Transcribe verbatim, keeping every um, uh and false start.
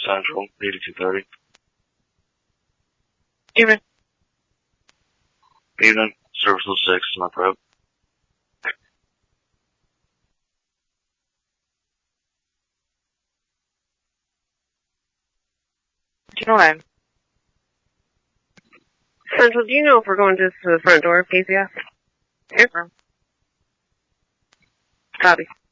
Central, eighty-two thirty. Evening. Evening. Service oh six, North Road. Go ahead. Central, do you know if we're going just to the front door of K C S? Yes, ma'am. Copy.